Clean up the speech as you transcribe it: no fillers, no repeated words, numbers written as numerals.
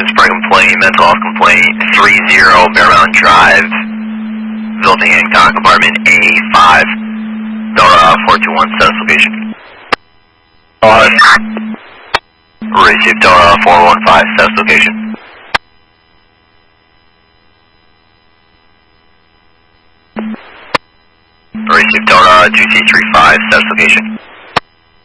location, spring complaint, mental health complaint, 30 Fairmount Drive, Building Hancock, apartment A5, Delta 421, status location. Receive Delta 415, status location. Receive Delta 2C35, status location.